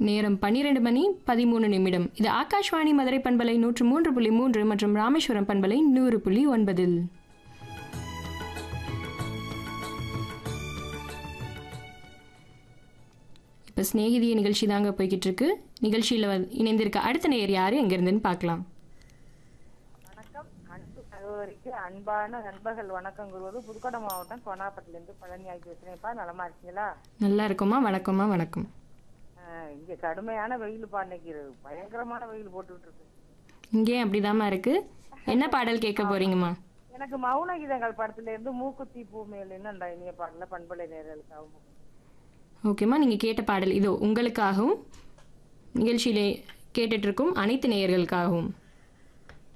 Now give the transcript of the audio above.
நேரம் 12 மணி 13 நிமிடம். இது ஆகாஷ்வாணி மதுரை பண்பலை 103.3 மற்றும் ராமேஸ்வரம் பண்பலை 100.9. இப்போ ஸ்நேகிதிய நிகழ்ச்சி தாங்க போய்கிட்டு இருக்கு. நிகழ்ச்சியில் இணைந்திருக்க அடுத்த நேயர் யாரு எங்கிருந்துன்னு பார்க்கலாம். வணக்கம். அன்பு சகோதரிக்கு அன்பான நண்பர்கள் வணக்கம் கூறுவது புதுக்கோட்டை மாவட்டம் கோனாப்பட்டிலேருந்து பழனி ஆகி பேசுறேன்ப்பா. நலமா இருக்கீங்களா? நல்லா இருக்குமா? வணக்கம்மா. வணக்கம். இங்க கடுமையான வெயிலுப்பா. இன்னைக்கு பயங்கரமான வெயில் போட்டுக்கிட்டு இருக்கு. இங்கே அப்படிதாம்மா இருக்கு. என்ன பாடல் கேட்க போறீங்கம்மா? எனக்கு மௌன கீதங்கள் படத்துல இருந்து மூக்குத்தி பூ மேலுன்னு அந்த இனிய பாடல பண்பலை நேயர்களுக்காகவும். ஓகேம்மா, நீங்கள் கேட்ட பாடல் இதோ உங்களுக்காகவும் நிகழ்ச்சியிலே கேட்டுட்டு இருக்கும் அனைத்து நேயர்களுக்காகவும்.